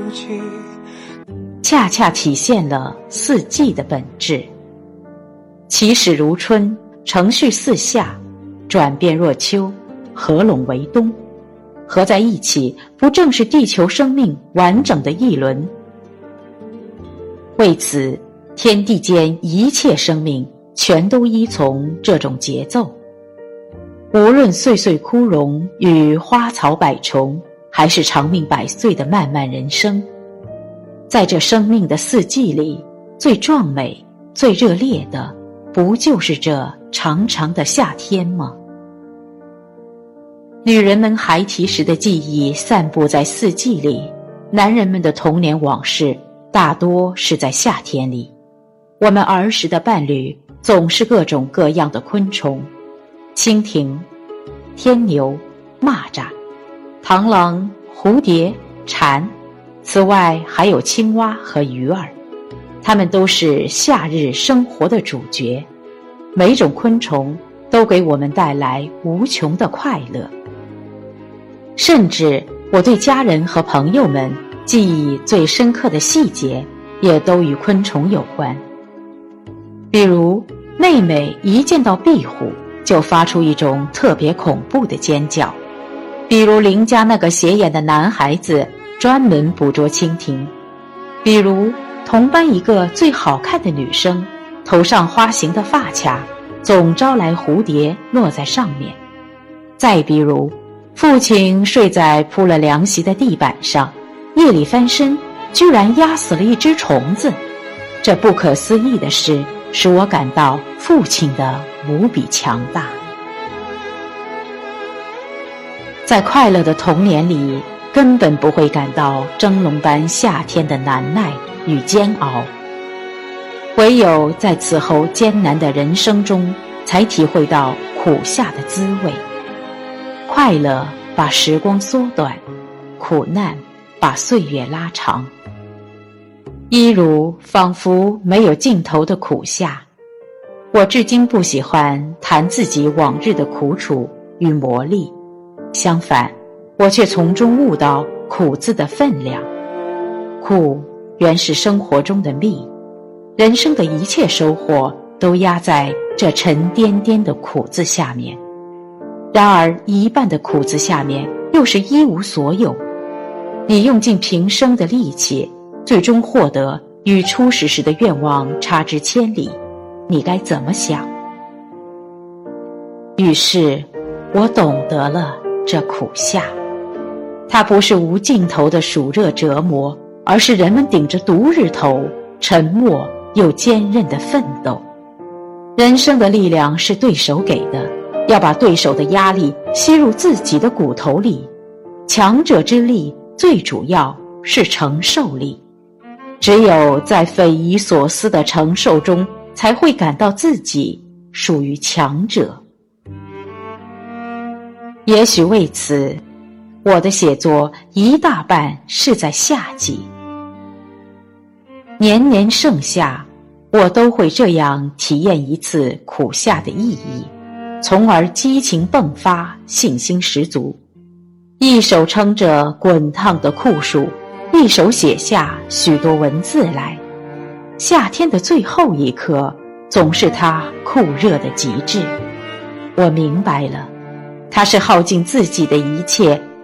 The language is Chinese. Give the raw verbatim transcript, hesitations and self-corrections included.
迹， 恰恰体现了四季的本质。起始如春，承续似夏，转变若秋，合拢为冬，合在一起，不正是地球生命完整的一轮？为此，天地间一切生命全都依从这种节奏。无论岁岁枯荣与花草百虫，还是长命百岁的漫漫人生，在这生命的四季里，最壮美、最热烈的，不就是这长长的夏天吗？女人们孩提时的记忆散布在四季里，男人们的童年往事大多是在夏天里。我们儿时的伴侣总是各种各样的昆虫，蜻蜓、天牛、蚂蚱、螳螂、蝴蝶、蝉，此外还有青蛙和鱼儿，它们都是夏日生活的主角。每种昆虫都给我们带来无穷的快乐。甚至我对家人和朋友们记忆最深刻的细节，也都与昆虫有关。比如，妹妹一见到壁虎就发出一种特别恐怖的尖叫；比如邻家那个斜眼的男孩子专门捕捉蜻蜓；比如同班一个最好看的女生，头上花形的发卡总招来蝴蝶落在上面；再比如，父亲睡在铺了凉席的地板上，夜里翻身居然压死了一只虫子。这不可思议的事使我感到父亲的无比强大。在快乐的童年里，根本不会感到蒸笼般夏天的难耐与煎熬，唯有在此后艰难的人生中，才体会到苦夏的滋味。快乐把时光缩短，苦难把岁月拉长。一如仿佛没有尽头的苦夏，我至今不喜欢谈自己往日的苦楚与磨砺，相反，我却从中悟到苦字的分量。苦原是生活中的蜜，人生的一切收获都压在这沉甸甸的苦字下面。然而一半的苦字下面又是一无所有。你用尽平生的力气，最终获得与初始时的愿望差之千里，你该怎么想？于是我懂得了这苦夏，它不是无尽头的暑热折磨，而是人们顶着毒日头沉默又坚韧的奋斗。人生的力量是对手给的，要把对手的压力吸入自己的骨头里。强者之力最主要是承受力，只有在匪夷所思的承受中，才会感到自己属于强者。也许为此，我的写作一大半是在夏季。年年盛夏，我都会这样体验一次苦夏的意义，从而激情迸发，信心十足。一手撑着滚烫的酷暑，一手写下许多文字来。夏天的最后一刻，总是它酷热的极致。我明白了，它是耗尽自己的一切，